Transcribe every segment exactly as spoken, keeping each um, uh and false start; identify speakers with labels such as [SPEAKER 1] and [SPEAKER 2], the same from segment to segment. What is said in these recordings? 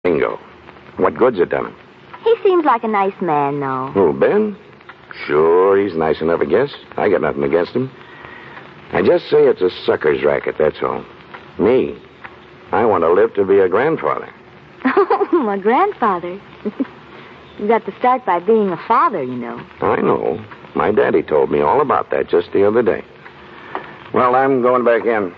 [SPEAKER 1] Bingo. What good's it done him?
[SPEAKER 2] He seems like a nice man, though.
[SPEAKER 1] Who, Ben? Sure, he's nice enough, I guess. I got nothing against him. I just say it's a sucker's racket, that's all. Me, I want to live to be a grandfather.
[SPEAKER 2] Oh, my grandfather. You got to start by being a father, you know.
[SPEAKER 1] I know. My daddy told me all about that just the other day. Well, I'm going back in.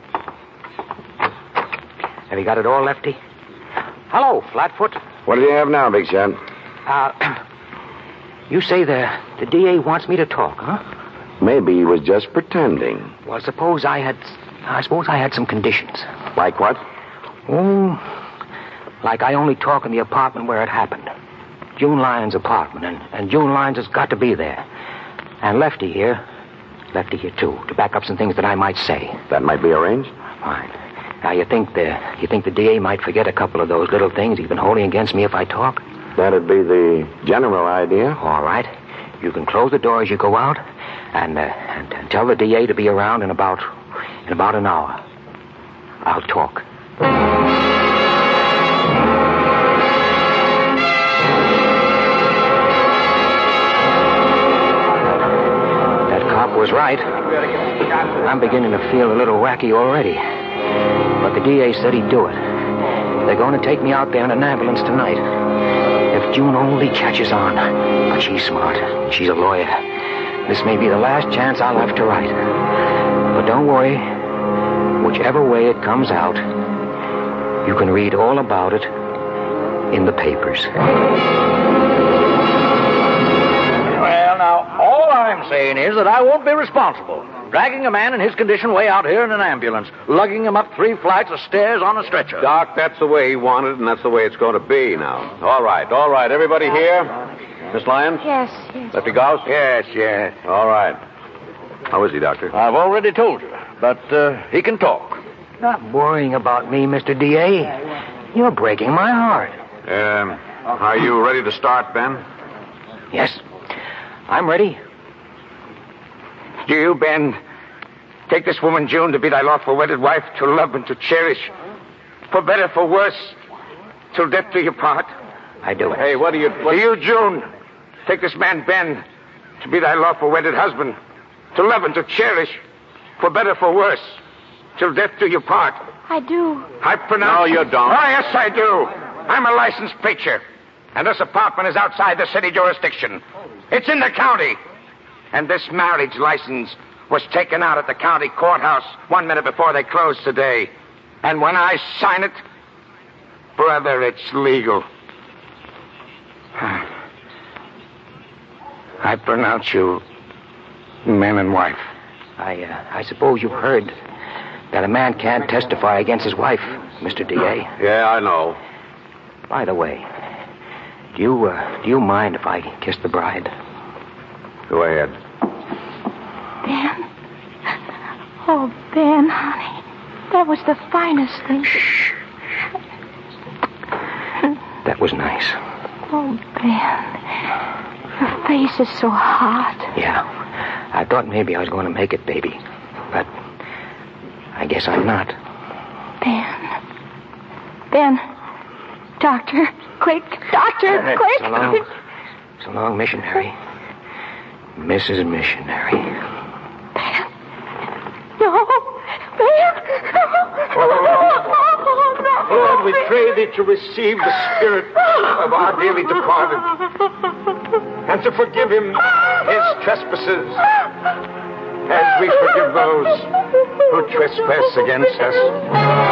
[SPEAKER 3] Have you got it all, Lefty? Hello, Flatfoot.
[SPEAKER 1] What do you have now, Big Shot?
[SPEAKER 3] Uh, you say the, the D A wants me to talk, huh?
[SPEAKER 1] Maybe he was just pretending.
[SPEAKER 3] Well, suppose I had... I suppose I had some conditions.
[SPEAKER 1] Like what?
[SPEAKER 3] Oh, like I only talk in the apartment where it happened. June Lyons' apartment, and, and June Lyons has got to be there. And Lefty here, Lefty here, too, to back up some things that I might say.
[SPEAKER 1] That might be arranged?
[SPEAKER 3] Fine. Now, you think the you think the D A might forget a couple of those little things he's been holding against me if I talk?
[SPEAKER 1] That'd be the general idea.
[SPEAKER 3] All right. You can close the door as you go out, and, uh, and, and tell the D A to be around in about in about an hour. I'll talk. That cop was right. I'm beginning to feel a little wacky already. But the D A said he'd do it. They're going to take me out there in an ambulance tonight. If June only catches on. But she's smart. She's a lawyer. This may be the last chance I'll have to write. But don't worry. Whichever way it comes out, you can read all about it in the papers.
[SPEAKER 4] Well, now, all I'm saying is that I won't be responsible. Dragging a man in his condition way out here in an ambulance, lugging him up three flights of stairs on a stretcher.
[SPEAKER 5] Doc, that's the way he wanted, and that's the way it's going to be now. All right, all right. Everybody here? Miss Lyons?
[SPEAKER 2] Yes, yes.
[SPEAKER 5] Lefty Gauss?
[SPEAKER 4] Yes, yes.
[SPEAKER 5] All right. How is he, Doctor?
[SPEAKER 4] I've already told you, but uh, he can talk.
[SPEAKER 3] Not worrying about me, Mister D A. You're breaking my heart.
[SPEAKER 5] Um, are you ready to start, Ben?
[SPEAKER 3] Yes, I'm ready.
[SPEAKER 6] Do you, Ben, take this woman, June, to be thy lawful wedded wife, to love and to cherish, for better, for worse, till death do you part?
[SPEAKER 3] I do it.
[SPEAKER 5] Hey, what do you... What...
[SPEAKER 6] Do you, June, take this man, Ben, to be thy lawful wedded husband, to love and to cherish, for better, for worse, till death do you part?
[SPEAKER 2] I do.
[SPEAKER 6] I pronounce...
[SPEAKER 5] No, you don't.
[SPEAKER 6] Oh, yes, I do. I'm a licensed preacher, and this apartment is outside the city jurisdiction. It's in the county. And this marriage license was taken out at the county courthouse one minute before they closed today. And when I sign it, brother, it's legal. I pronounce you man and wife.
[SPEAKER 3] I, uh, I suppose you've heard that a man can't testify against his wife, Mister D A.
[SPEAKER 5] Yeah, I know.
[SPEAKER 3] By the way, do you, uh, do you mind if I kiss the bride?
[SPEAKER 5] Go ahead.
[SPEAKER 2] Ben. Oh, Ben, honey. That was the finest thing.
[SPEAKER 3] Shh. That was nice.
[SPEAKER 2] Oh, Ben. Your face is so hot.
[SPEAKER 3] Yeah. I thought maybe I was going to make it, baby. But I guess I'm not.
[SPEAKER 2] Ben. Ben. Doctor. Quick. Doctor. Quick.
[SPEAKER 3] So long. So long, missionary. Missus Missionary.
[SPEAKER 2] Ben. No. Ben. Oh, no.
[SPEAKER 6] Lord, we pray thee to receive the spirit of our dearly departed and to forgive him his trespasses as we forgive those who trespass against us.